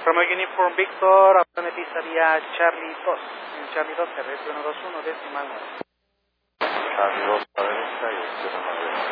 Romeo Uniform Victor, Avión de pizzería Charlie 2. En Charlie 2, RS 121, decimal 9. Charlie 2 a la derecha y 09.